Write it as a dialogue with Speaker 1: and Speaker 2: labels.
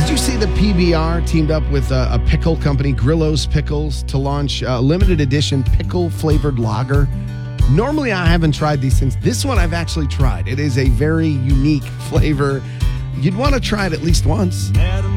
Speaker 1: Did you see the PBR teamed up with a pickle company, Grillo's Pickles, to launch a limited edition pickle flavored lager? Normally, I haven't tried these things. This one I've actually tried. It is a very unique flavor. You'd want to try it at least once.